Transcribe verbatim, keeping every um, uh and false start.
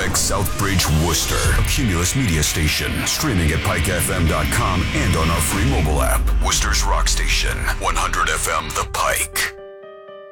X Southbridge, Worcester. A Cumulus media station. Streaming at pike f m dot com and on our free mobile app. Worcester's rock station. one hundred F M The Pike.